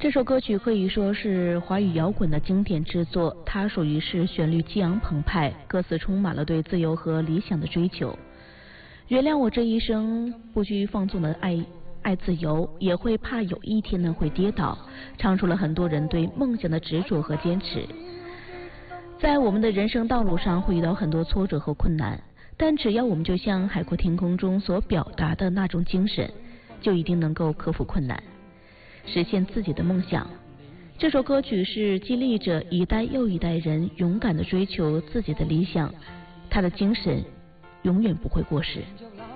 这首歌曲可以说是华语摇滚的经典之作，它属于是旋律激昂澎湃，歌词充满了对自由和理想的追求。原谅我这一生不拘放纵的爱自由，也会怕有一天呢会跌倒，唱出了很多人对梦想的执着和坚持。在我们的人生道路上会遇到很多挫折和困难，但只要我们就像《海阔天空》中所表达的那种精神，就一定能够克服困难，实现自己的梦想。这首歌曲是激励着一代又一代人勇敢地追求自己的理想，它的精神永远不会过时。